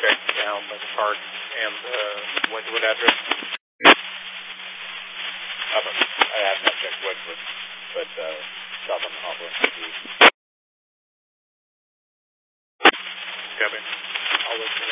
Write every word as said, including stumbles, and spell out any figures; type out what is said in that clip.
check down by the park and uh, Wedgwood address? I don't know. I have not checked Wedgwood, but uh, stop on the hotline. Copy. I'll look.